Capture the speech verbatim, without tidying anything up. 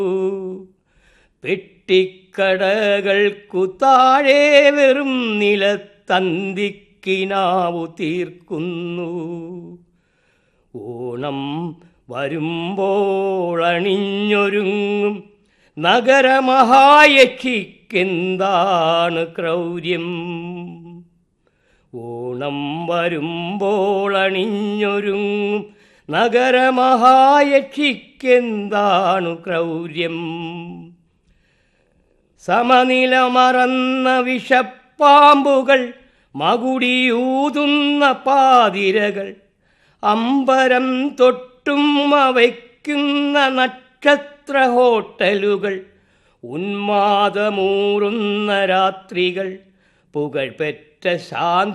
പെട്ടിക്കടകൾക്കു താഴെ വെറും നിലത്തന്തിക്കിനാവു തീർക്കുന്നു. ഓണം വരുമ്പോൾ അണിഞ്ഞൊരുങ്ങും നഗരമഹായക്ഷിക്കെന്താണ് ക്രൗര്യം? ഓണം വരുമ്പോൾ അണിഞ്ഞൊരുങ്ങും നഗരമഹായക്ഷിക്കെന്താണു ക്രൗര്യം? സമനില മറന്ന വിഷപ്പാമ്പുകൾ, മകുടിയൂതുന്ന പാതിരകൾ, അമ്പരം തൊട്ടും അവയ്ക്കുന്ന നക്ഷത്ര ഹോട്ടലുകൾ, ഉന്മാദമൂറുന്ന രാത്രികൾ, പുകഴ്പെറ്റ ശാന്തി